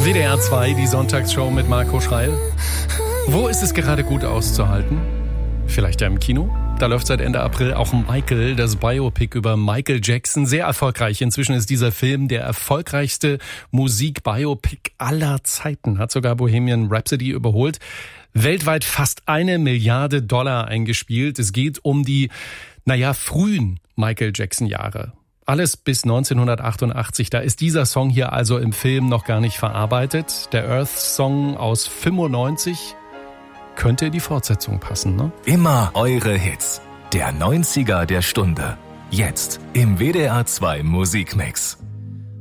WDR 2, die Sonntagsshow mit Marco Schreil. Wo ist es gerade gut auszuhalten? Vielleicht ja im Kino? Da läuft seit Ende April auch Michael, das Biopic über Michael Jackson. Sehr erfolgreich. Inzwischen ist dieser Film der erfolgreichste Musik-Biopic aller Zeiten. Hat sogar Bohemian Rhapsody überholt. Weltweit fast $1 Milliarde eingespielt. Es geht um die, frühen Michael Jackson-Jahre. Alles bis 1988, da ist dieser Song hier also im Film noch gar nicht verarbeitet. Der Earth-Song aus 95 könnte in die Fortsetzung passen, ne? Immer eure Hits. Der 90er der Stunde. Jetzt im WDR 2 Musikmix.